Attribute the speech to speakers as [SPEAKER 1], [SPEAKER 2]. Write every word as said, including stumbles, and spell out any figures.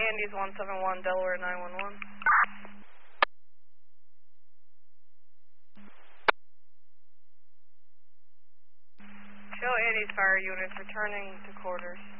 [SPEAKER 1] Andy's one seven one, Delaware nine one one. Show Andy's fire units returning to quarters.